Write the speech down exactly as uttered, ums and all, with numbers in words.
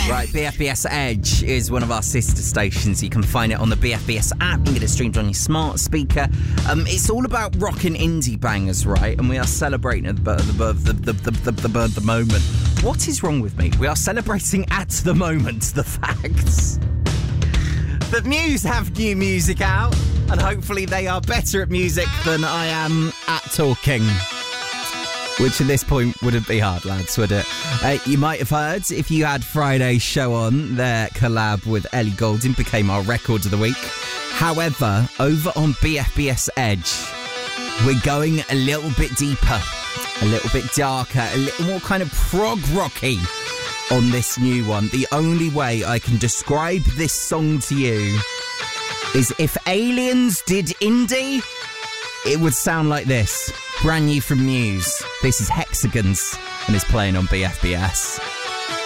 Right, B F B S Edge is one of our sister stations. You can find it on the B F B S app. You can get it streamed on your smart speaker. Um, it's all about rock and indie bangers, right? And we are celebrating at the, the, the, the, the, the, the, the, the moment. What is wrong with me? We are celebrating at the moment the facts that Muse have new music out, and hopefully they are better at music than I am at talking. Which at this point wouldn't be hard, lads, would it? Uh, you might have heard, if you had Friday's show on, their collab with Ellie Goulding became our record of the week. However, over on B F B S Edge, we're going a little bit deeper, a little bit darker, a little more kind of prog rocky on this new one. The only way I can describe this song to you is if Aliens did indie, it would sound like this. Brand new from Muse. This is Hexagons and is playing on B F B S.